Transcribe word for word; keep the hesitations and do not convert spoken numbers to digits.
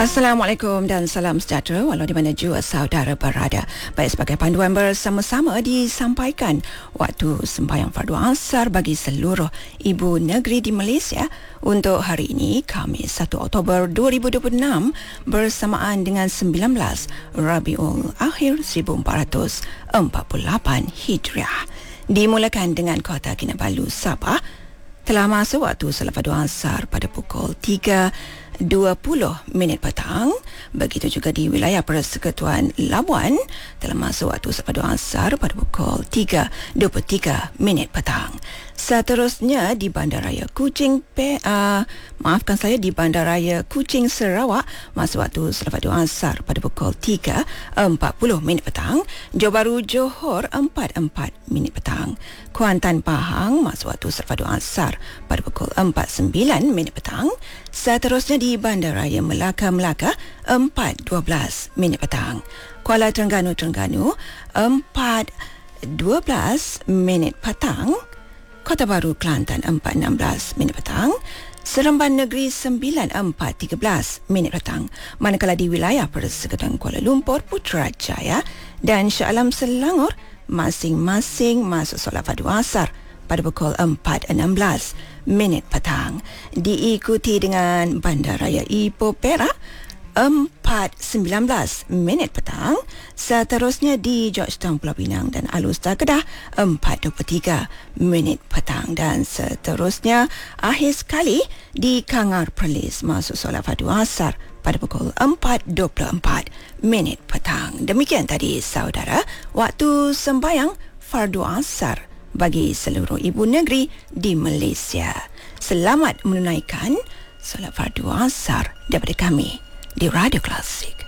Assalamualaikum dan salam sejahtera walau di mana jua saudara berada. Baik, sebagai panduan bersama-sama disampaikan waktu sembahyang fardu asar bagi seluruh ibu negeri di Malaysia untuk hari ini Khamis satu Oktober dua ribu dua puluh enam bersamaan dengan sembilan belas Rabiul Akhir seribu empat ratus empat puluh lapan Hijriah. Dimulakan dengan Kota Kinabalu, Sabah. Telah masuk waktu solat fardu asar pada pukul tiga dua puluh minit petang. Begitu juga di wilayah Persekutuan Labuan telah masuk waktu solat fardu asar pada pukul tiga dua puluh tiga minit petang. Seterusnya di Bandaraya Kuching Pe, uh, maafkan saya di Bandaraya Kuching Sarawak masuk waktu solat fardu asar pada pukul tiga empat puluh minit petang. Johor Bahru Johor empat empat minit petang. Kuantan Pahang masuk waktu solat fardu asar pada pukul empat sembilan minit petang. Seterusnya di Bandaraya Melaka Melaka empat dua belas minit petang. Kuala Terengganu Terengganu empat dua belas minit petang. Kota Baru Kelantan empat enam belas minit petang. Seremban Negeri sembilan empat tiga belas minit petang. Manakala di wilayah Persekutuan Kuala Lumpur, Putrajaya dan Shah Alam Selangor masing-masing masuk solat fardu asar pada pukul empat enam belas minit petang. Diikuti dengan Bandaraya Ipoh Perak empat sembilan belas minit petang. Seterusnya di Georgetown Pulau Pinang dan Alor-Star Kedah empat dua puluh tiga minit petang. Dan seterusnya akhir sekali di Kangar Perlis masuk solat fardu asar pada pukul empat dua puluh empat minit petang. Demikian tadi saudara waktu sembahyang fardu asar bagi seluruh ibu negeri di Malaysia. Selamat menunaikan solat fardu asar daripada kami di Radio Klasik.